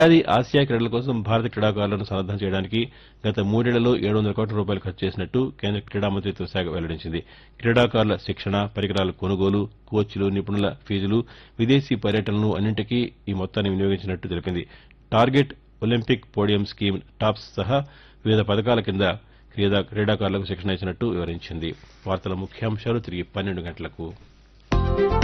ఏడాది ఆసియా క్రీడల కోసం భారత క్రీడాకారులను సన్నద్దం చేయడానికి గత 3 ఏళ్లలో 700 కోట్ల రూపాయలు ఖర్చు చేసినట్టు కేంద్ర క్రీడా మంత్రిత్వ శాఖ వెల్లడించింది. క్రీడాకారుల శిక్షణ, పరికరాల కొనుగోలు, కోచ్లు, నిపుణుల ఫీజులు, విదేశీ పర్యటనలు అన్నింటికీ ఈ మొత్తాన్ని వినియోగించినట్టు తెలిపింది. Target Olympic podium scheme tops సహా వివిధ పథకాల కింద క్రీడాకారులకు శిక్షణ ఇచ్చినట్టు వివరించింది. వార్తల ముఖ్యాంశాలు తిరిగి 12 గంటలకు.